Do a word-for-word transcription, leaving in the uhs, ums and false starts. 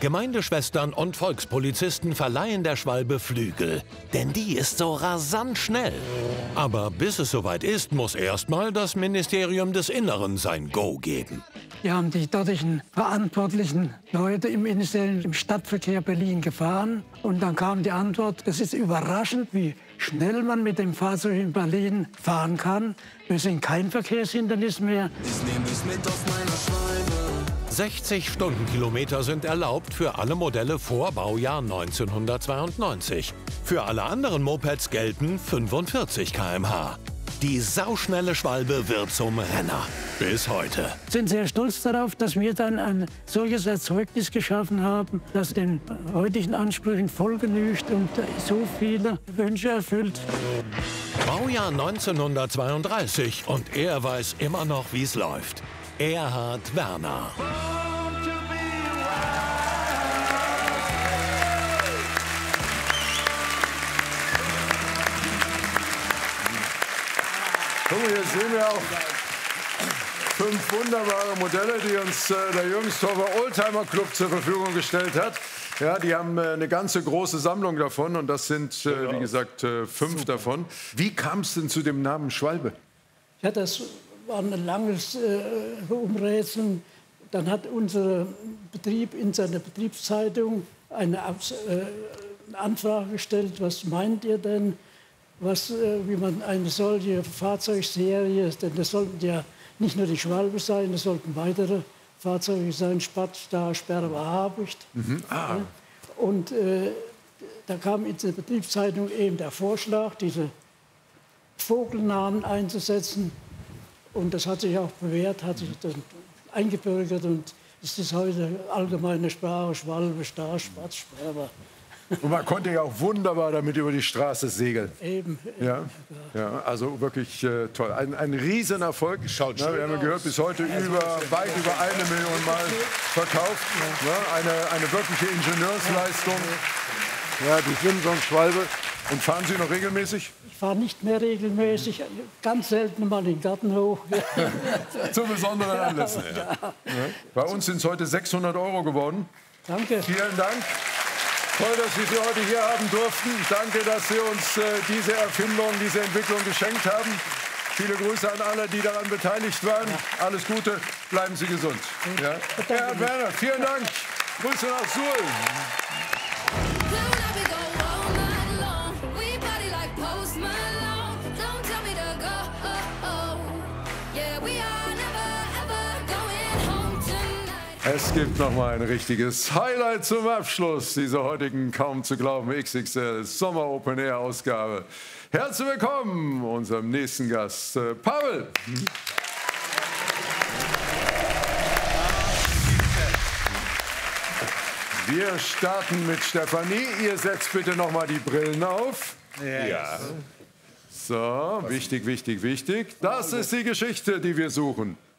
Gemeindeschwestern und Volkspolizisten verleihen der Schwalbe Flügel, denn die ist so rasant schnell. Aber bis es soweit ist, muss erstmal das Ministerium des Inneren sein Go geben. Wir haben die dortigen verantwortlichen Leute im Ministerium im Stadtverkehr Berlin gefahren. Und dann kam die Antwort, es ist überraschend, wie schnell man mit dem Fahrzeug in Berlin fahren kann. Wir sind kein Verkehrshindernis mehr. Ich nehme dich mit auf meiner Schwalbe. sechzig Stundenkilometer sind erlaubt für alle Modelle vor Baujahr neunzehnhundertzweiundneunzig. Für alle anderen Mopeds gelten fünfundvierzig Kilometer pro Stunde. Die sauschnelle Schwalbe wird zum Renner. Bis heute. Wir sind sehr stolz darauf, dass wir dann ein solches Erzeugnis geschaffen haben, das den heutigen Ansprüchen voll genügt und so viele Wünsche erfüllt. Baujahr neunzehnhundertzweiunddreißig und er weiß immer noch, wie es läuft. Erhard Werner. Guck mal, hier sehen wir auch fünf wunderbare Modelle, die uns äh, der Jürgenstorfer Oldtimer Club zur Verfügung gestellt hat. Ja, die haben äh, eine ganze große Sammlung davon und das sind, äh, wie gesagt, äh, fünf Super. davon. Wie kam es denn zu dem Namen Schwalbe? Ja, das war ein langes äh, Umrätseln. Dann hat unser Betrieb in seiner Betriebszeitung eine, äh, eine Anfrage gestellt, was meint ihr denn? Was, äh, wie man eine solche Fahrzeugserie, denn das sollten ja nicht nur die Schwalbe sein, das sollten weitere Fahrzeuge sein, Spatt, Star, Sperber, Habicht. Mhm. Ah. Und äh, da kam in der Betriebszeitung eben der Vorschlag, diese Vogelnamen einzusetzen. Und das hat sich auch bewährt, hat sich dann eingebürgert und es ist heute allgemeine Sprache, Schwalbe, Star, Spatt, Sperber. Und man konnte ja auch wunderbar damit über die Straße segeln. Eben. Ja, ja, also wirklich äh, toll. Ein, ein Riesenerfolg. Schaut schön. Ja, wir haben ja gehört, bis heute über, weit über eine Million Mal verkauft. Ja, eine, eine wirkliche Ingenieursleistung. Ja, die Simson-Schwalbe. Und fahren Sie noch regelmäßig? Ich fahre nicht mehr regelmäßig, ganz selten mal den Garten hoch. Zu besonderen Anlässen. Ja. Ja. Bei uns sind es heute sechshundert Euro geworden. Danke. Vielen Dank. Toll, dass wir Sie heute hier haben durften. Danke, dass Sie uns äh, diese Erfindung, diese Entwicklung geschenkt haben. Viele Grüße an alle, die daran beteiligt waren. Ja. Alles Gute, bleiben Sie gesund. Ja. Herr Werner, vielen Dank. Grüße nach Suhl. Es gibt noch mal ein richtiges Highlight zum Abschluss dieser heutigen kaum zu glauben X X L Sommer Open Air Ausgabe. Herzlich willkommen unserem nächsten Gast, äh, Pavel. Wir starten mit Stefanie. Ihr setzt bitte noch mal die Brillen auf. Ja. ja. So, wichtig, wichtig, wichtig. Das ist die Geschichte, die wir suchen.